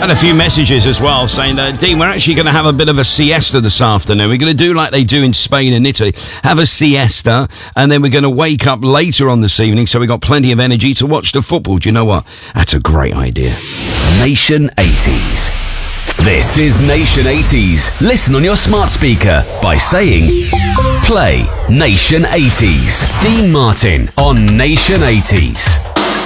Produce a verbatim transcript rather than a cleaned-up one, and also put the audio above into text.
had a few messages as well saying that, Dean, we're actually going to have a bit of a siesta this afternoon. We're going to do like they do in Spain and Italy, have a siesta, and then we're going to wake up later on this evening so we've got plenty of energy to watch the football. Do you know what? That's a great idea. Nation eighties. This is Nation eighties. Listen on your smart speaker by saying, play Nation eighties. Dean Martin on Nation eighties.